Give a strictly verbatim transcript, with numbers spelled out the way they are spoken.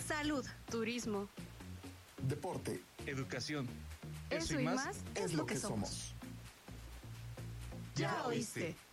salud, turismo, deporte, educación. Eso, Eso y más, más es lo que somos. somos. Ya oíste.